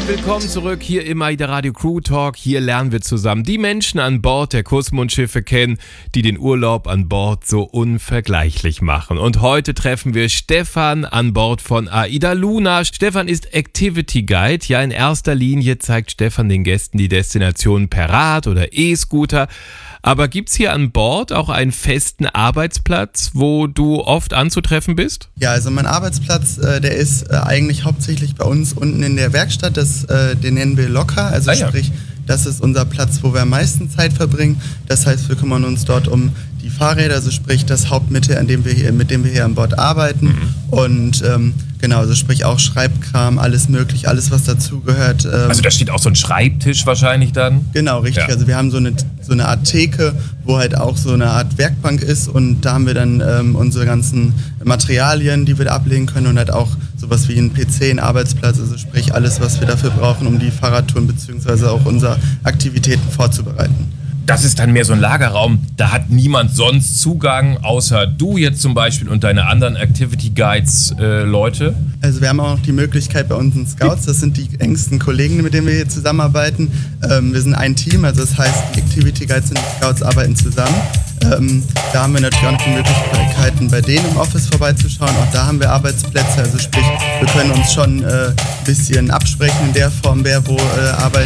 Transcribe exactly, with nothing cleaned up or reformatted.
Willkommen zurück hier im AIDA Radio Crew Talk. Hier lernen wir zusammen die Menschen an Bord der Kusmund-Schiffe kennen, die den Urlaub an Bord so unvergleichlich machen. Und heute treffen wir Stefan an Bord von AIDA Luna. Stefan ist Activity Guide. Ja, in erster Linie zeigt Stefan den Gästen die Destination per Rad oder E-Scooter. Aber gibt's hier an Bord auch einen festen Arbeitsplatz, wo du oft anzutreffen bist? Ja, also mein Arbeitsplatz, äh, der ist äh, eigentlich hauptsächlich bei uns unten in der Werkstatt. Das, äh, den nennen wir Locker, also ah, ja. sprich, das ist unser Platz, wo wir am meisten Zeit verbringen. Das heißt, wir kümmern uns dort um die Fahrräder, also sprich das Hauptmittel, an dem wir hier, mit dem wir hier an Bord arbeiten. Mhm. Und ähm, genau, also sprich auch Schreibkram, alles möglich, alles was dazugehört. Ähm, also da steht auch so ein Schreibtisch wahrscheinlich dann? Genau, richtig. Ja. Also wir haben so eine, so eine Art Theke, wo halt auch so eine Art Werkbank ist und da haben wir dann ähm, unsere ganzen Materialien, die wir da ablegen können und halt auch sowas wie ein P C, ein Arbeitsplatz, also sprich alles, was wir dafür brauchen, um die Fahrradtouren bzw. auch unsere Aktivitäten vorzubereiten. Das ist dann mehr so ein Lagerraum, da hat niemand sonst Zugang, außer du jetzt zum Beispiel und deine anderen Activity Guides äh, Leute? Also wir haben auch noch die Möglichkeit bei unseren Scouts, das sind die engsten Kollegen, mit denen wir hier zusammenarbeiten. Ähm, wir sind ein Team, also das heißt, die Activity Guides und die Scouts arbeiten zusammen. Ähm, da haben wir natürlich auch noch die Möglichkeiten, bei denen im Office vorbeizuschauen. Auch da haben wir Arbeitsplätze, also sprich, wir können uns schon ein äh, bisschen absprechen in der Form, wer wo äh, arbeitet.